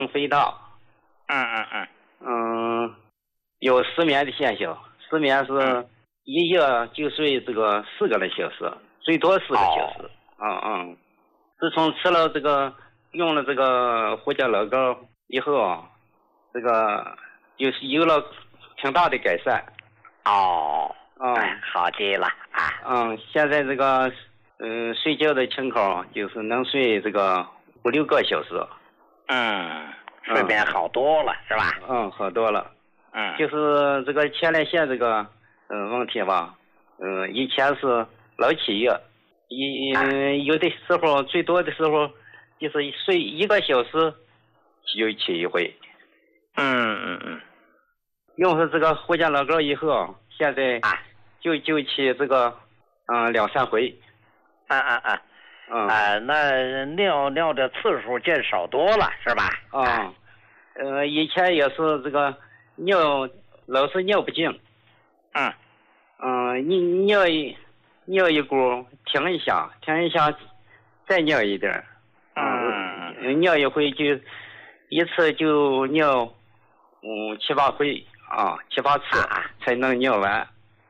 肥大，有失眠的现象。失眠是一夜就睡这个4个来小时，最多4个小时。自从吃了这个用了这个胡椒老膏以后啊，这个就是有了挺大的改善。 好极了啊。 现在这个睡觉的情况就是能睡这个5、6个小时。 睡眠好多了是吧？ 好多了。就是这个前列腺这个问题吧，以前是老起夜，有的时候最多的时候就是睡1个小时就起一回。用上这个胡椒老膏以后，现在就起这个2、3回。 那尿的次数见少多了是吧？ 以前也是这个老是尿不尽。尿一股停一下再尿一点。尿一回就一次就尿7、8回7、8次才能尿完。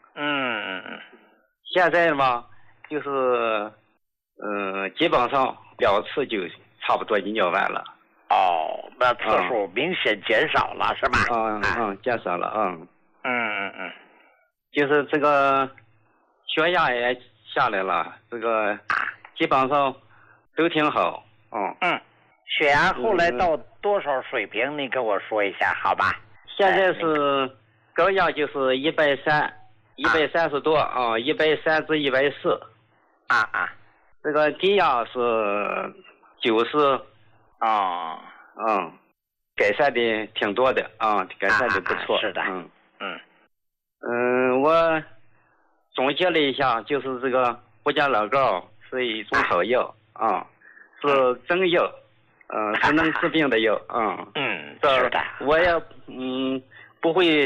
现在嘛就是基本上2次就差不多就尿完了。 那次数明显减少了是吧？ 减少了。就是这个血压也下来了，这个基本上都挺好。 血压后来到多少水平？你跟我说一下好吧？ 现在是高压就是130多130至140。这个低压是90。改善的挺多的改善的不错。 是的。 我总结了一下，就是这个胡椒老膏是一种好药是真药，是能治病的药。 是的。 我也不会